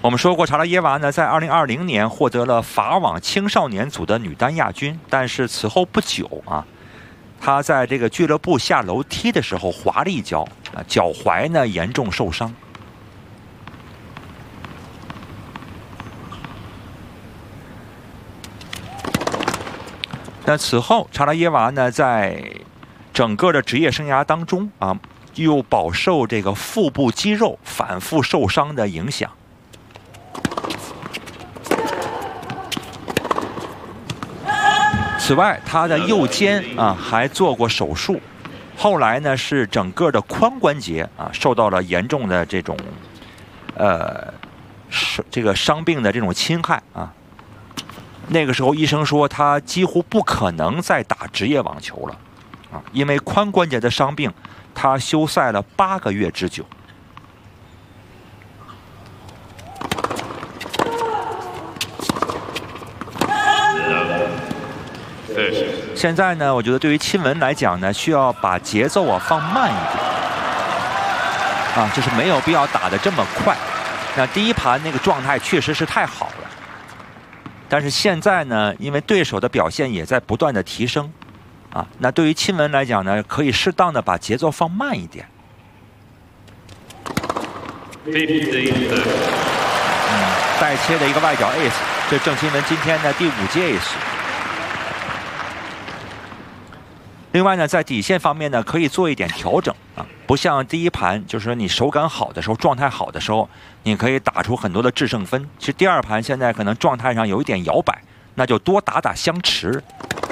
我们说过，查拉耶娃呢在2020年获得了法网青少年组的女单亚军，但是此后不久啊，她在这个俱乐部下楼梯的时候滑了一跤啊，脚踝呢严重受伤。那此后，查拉耶娃呢在整个的职业生涯当中啊，又饱受这个腹部肌肉反复受伤的影响。此外，他的右肩啊还做过手术，后来呢是整个的髋关节啊受到了严重的这种这个伤病的这种侵害啊。那个时候医生说他几乎不可能再打职业网球了啊，因为髋关节的伤病，他休赛了8个月之久。现在呢，我觉得对于钦文来讲呢，需要把节奏啊放慢一点，啊，就是没有必要打得这么快。那第一盘那个状态确实是太好了，但是现在呢，因为对手的表现也在不断的提升，啊，那对于钦文来讲呢，可以适当的把节奏放慢一点。带切的一个外角 ace， 这郑钦文今天的第5节 ace。另外呢，在底线方面呢，可以做一点调整啊，不像第一盘，就是说你手感好的时候、状态好的时候，你可以打出很多的制胜分。其实第2盘现在可能状态上有一点摇摆，那就多打打相持